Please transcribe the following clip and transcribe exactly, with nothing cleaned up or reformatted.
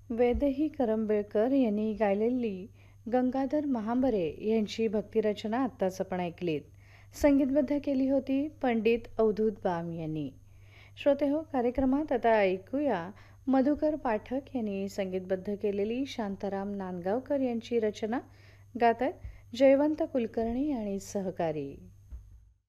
वैदेही करंबेळकर यांनी गायलेली गंगाधर महाबरे यांची भक्तिरचना आत्ताच आपण ऐकलीत. संगीतबद्ध केली होती पंडित अवधूत बाम यांनी. श्रोते हो, कार्यक्रमात आता ऐकूया मधुकर पाठक यांनी संगीतबद्ध केलेली शांताराम नांदगावकर यांची रचना. गातात जयवंत कुलकर्णी आणि सहकारी.